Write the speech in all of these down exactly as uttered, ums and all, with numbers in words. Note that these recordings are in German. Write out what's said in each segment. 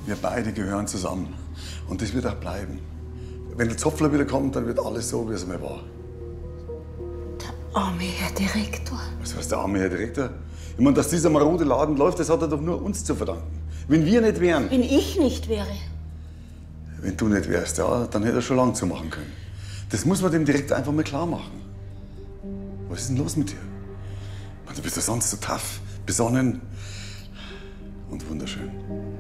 Wir beide gehören zusammen. Und das wird auch bleiben. Wenn der Zopfler wieder kommt, dann wird alles so, wie es mal war. Der arme Herr Direktor. Was heißt der arme Herr Direktor? Ich meine, dass dieser marode Laden läuft, das hat er doch nur uns zu verdanken. Wenn wir nicht wären... Wenn ich nicht wäre. Wenn du nicht wärst, ja, dann hätte er schon lange zumachen können. Das muss man dem Direktor einfach mal klar machen. Was ist denn los mit dir? Man, du bist ja sonst so tough, besonnen und wunderschön.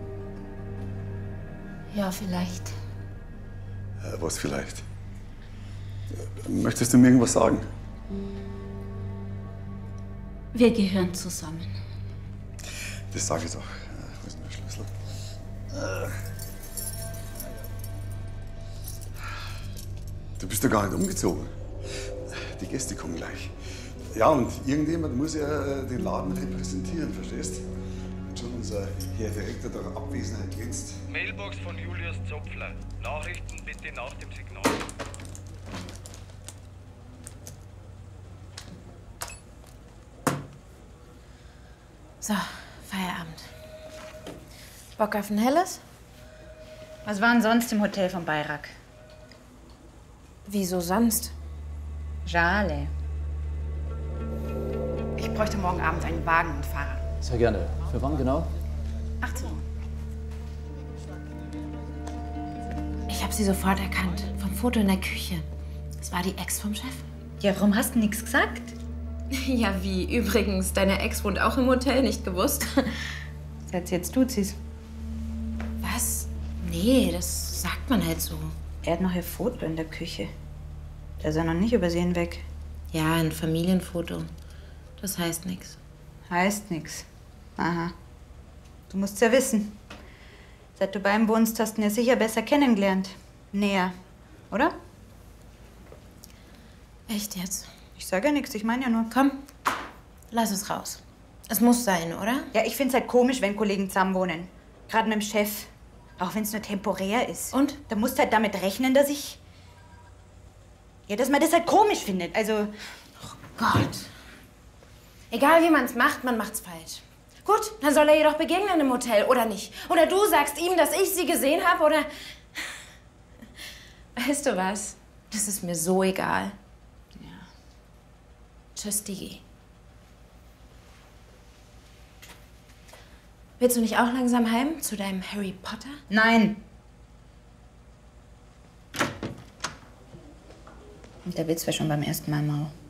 Ja, vielleicht. Äh, was vielleicht? Möchtest du mir irgendwas sagen? Wir gehören zusammen. Das sage ich doch. Wo ist denn der Schlüssel? Du bist doch gar nicht umgezogen. Die Gäste kommen gleich. Ja, und irgendjemand muss ja den Laden repräsentieren, verstehst? Wenn schon unser Herr Direktor durch Abwesenheit glänzt. Mailbox von Julius Zopfler. Nachrichten bitte nach dem Signal. So, Feierabend. Bock auf ein helles? Was war denn sonst im Hotel von Bayrak? Wieso sonst? Schale. Ich bräuchte morgen Abend einen Wagen und Fahrer. Sehr gerne. Für wann genau? achtzehn Uhr. Ich habe sie sofort erkannt. Vom Foto in der Küche. Das war die Ex vom Chef. Ja, warum hast du nichts gesagt? Ja, wie? Übrigens, deine Ex wohnt auch im Hotel, nicht gewusst? Seit sie jetzt tut sie's. Was? Nee, das sagt man halt so. Er hat noch ihr Foto in der Küche. Der ist ja noch nicht übersehen weg. Ja, ein Familienfoto. Das heißt nichts. Heißt nix. Aha. Du musst ja wissen. Seit du bei ihm wohnst, hast du ihn ja sicher besser kennengelernt. Näher, oder? Echt jetzt? Ich sage ja nichts, ich meine ja nur. Komm, lass es raus. Es muss sein, oder? Ja, ich find's halt komisch, wenn Kollegen zusammenwohnen. Gerade mit dem Chef. Auch wenn es nur temporär ist. Und? Da musst du halt damit rechnen, dass ich... Ja, dass man das halt komisch findet. Also... Oh Gott. Egal wie man es macht, man macht's falsch. Gut, dann soll er ihr doch begegnen im Hotel, oder nicht? Oder du sagst ihm, dass ich sie gesehen habe, oder... Weißt du was? Das ist mir so egal. Ja. Tschüss, Digi. Willst du nicht auch langsam heim zu deinem Harry Potter? Nein. Und der Witz war schon beim ersten Mal mau.